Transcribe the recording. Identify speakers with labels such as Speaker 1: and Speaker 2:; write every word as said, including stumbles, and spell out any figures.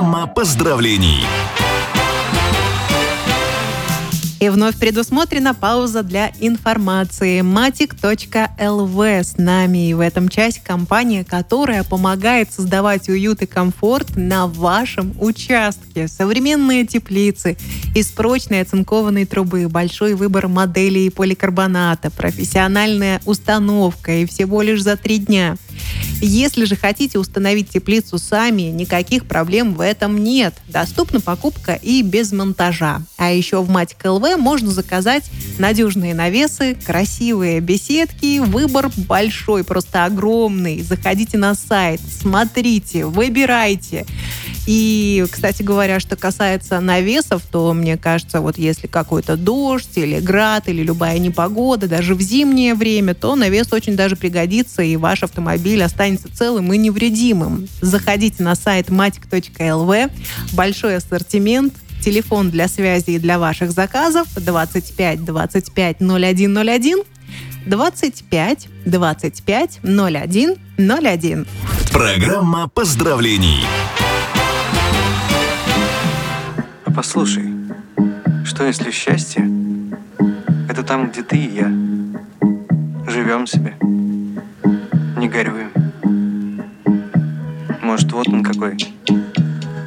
Speaker 1: Программа поздравлений.
Speaker 2: И вновь предусмотрена пауза для информации. матик точка эл ви с нами. И в этом часе компания, которая помогает создавать уют и комфорт на вашем участке. Современные теплицы из прочной оцинкованной трубы, большой выбор моделей поликарбоната, профессиональная установка и всего лишь за три дня. Если же хотите установить теплицу сами, никаких проблем в этом нет. Доступна покупка и без монтажа. А еще в матик точка эл ви можно заказать надежные навесы, красивые беседки. Выбор большой, просто огромный. Заходите на сайт, смотрите, выбирайте. И, кстати говоря, что касается навесов, то, мне кажется, вот если какой-то дождь или град, или любая непогода, даже в зимнее время, то навес очень даже пригодится, и ваш автомобиль останется целым и невредимым. Заходите на сайт матик точка эл ви. Большой ассортимент. Телефон для связи и для ваших заказов двадцать пять двадцать пять ноль один ноль один, двадцать пять двадцать пять ноль один ноль один.
Speaker 1: Программа поздравлений.
Speaker 3: А послушай, что если счастье — это там, где ты и я? Живем себе, не горюем. Может, вот он какой